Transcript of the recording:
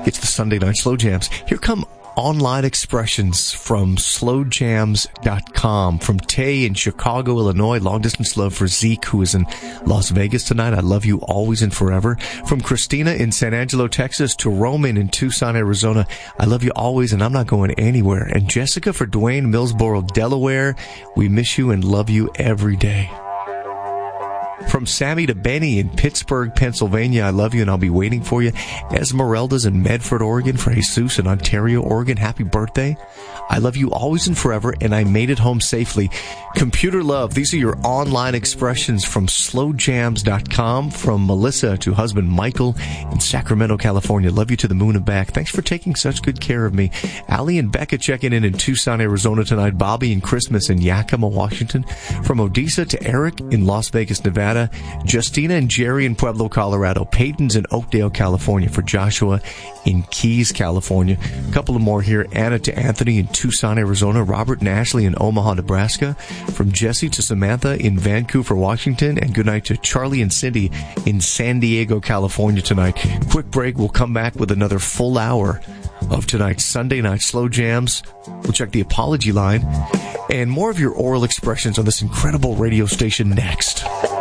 It's the Sunday Night Slow Jams. Here come online expressions from slowjams.com. From Tay in Chicago, Illinois. Long distance love for Zeke, who is in Las Vegas tonight. I love you always and forever. From Christina in San Angelo, Texas, to Roman in Tucson, Arizona. I love you always and I'm not going anywhere. And Jessica for Dwayne, Millsboro, Delaware. We miss you and love you every day. From Sammy to Benny in Pittsburgh, Pennsylvania, I love you and I'll be waiting for you. Esmeralda's in Medford, Oregon. For Jesus in Ontario, Oregon, happy birthday. I love you always and forever, and I made it home safely. Computer love, these are your online expressions from slowjams.com. From Melissa to husband Michael in Sacramento, California. Love you to the moon and back. Thanks for taking such good care of me. Allie and Becca checking in Tucson, Arizona tonight. Bobby and Christmas in Yakima, Washington. From Odessa to Eric in Las Vegas, Nevada. Justina and Jerry in Pueblo, Colorado. Peyton's in Oakdale, California. For Joshua in Keys, California. A couple of more here. Anna to Anthony in Tucson, Arizona. Robert and Ashley in Omaha, Nebraska. From Jesse to Samantha in Vancouver, Washington. And good night to Charlie and Cindy in San Diego, California tonight. Quick break. We'll come back with another full hour of tonight's Sunday Night Slow Jams. We'll check the apology line and more of your oral expressions on this incredible radio station next.